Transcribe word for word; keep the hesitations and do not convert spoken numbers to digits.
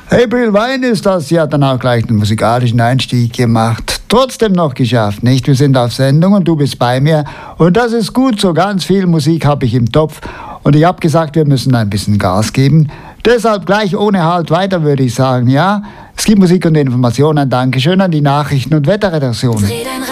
April Wine ist das. Sie hat dann auch gleich den musikalischen Einstieg gemacht. Trotzdem noch geschafft, nicht? Wir sind auf Sendung und du bist bei mir. Und das ist gut so. Ganz viel Musik habe ich im Topf. Und ich habe gesagt, wir müssen ein bisschen Gas geben. Deshalb gleich ohne Halt weiter, würde ich sagen, ja? Es gibt Musik und Informationen. Dankeschön an die Nachrichten- und Wetterredaktion.